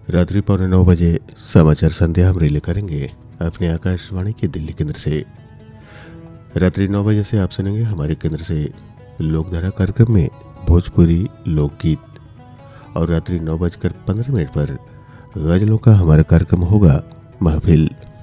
रात्रि 9:15 समाचार संध्या हम रिले करेंगे अपने आकाशवाणी के दिल्ली केंद्र से। रात्रि 9 बजे से आप सुनेंगे हमारे केंद्र से लोकधारा कार्यक्रम में भोजपुरी लोकगीत और रात्रि 9:15 पर गजलों का हमारा कार्यक्रम होगा महफिल।